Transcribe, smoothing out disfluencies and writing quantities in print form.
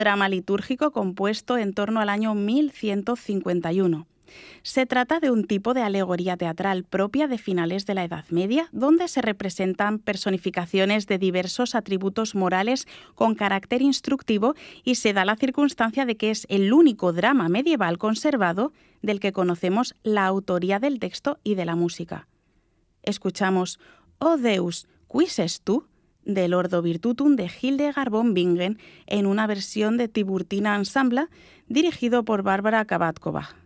drama litúrgico compuesto en torno al año 1151. Se trata de un tipo de alegoría teatral propia de finales de la Edad Media, donde se representan personificaciones de diversos atributos morales con carácter instructivo y se da la circunstancia de que es el único drama medieval conservado del que conocemos la autoría del texto y de la música. Escuchamos O Deus, quis est tu? Del Ordo Virtutum de Hildegard von Bingen en una versión de Tiburtina Ensemble dirigido por Bárbara Kabatkova.